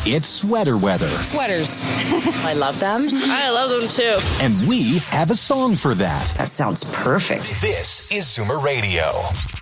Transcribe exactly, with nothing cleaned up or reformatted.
It's sweater weather. Sweaters. I love them. I love them too. And we have a song for that. That sounds perfect. This is Zoomer Radio.